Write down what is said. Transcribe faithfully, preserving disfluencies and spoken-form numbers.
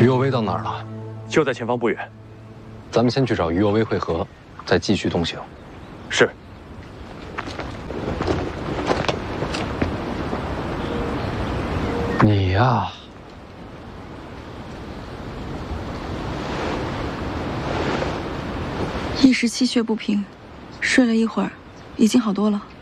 于右威到哪儿了？ 就在前方不远。 咱们先去找于右威会合，再继续东行。 是。 你呀， 一时气血不平，睡了一会儿，已经好多了。